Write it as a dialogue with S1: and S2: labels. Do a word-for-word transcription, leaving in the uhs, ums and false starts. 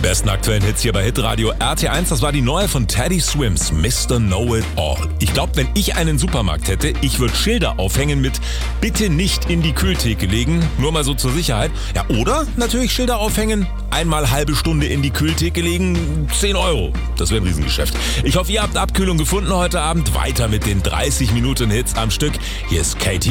S1: Die besten aktuellen Hits hier bei Hitradio R T eins. Das war die neue von Teddy Swims, Mister Know It All. Ich glaube, wenn ich einen Supermarkt hätte, ich würde Schilder aufhängen mit bitte nicht in die Kühltheke legen. Nur mal so zur Sicherheit. Ja, oder natürlich Schilder aufhängen. Einmal halbe Stunde in die Kühltheke legen, zehn Euro. Das wäre ein Riesengeschäft. Ich hoffe, ihr habt Abkühlung gefunden heute Abend. Weiter mit den dreißig Minuten Hits am Stück. Hier ist Katy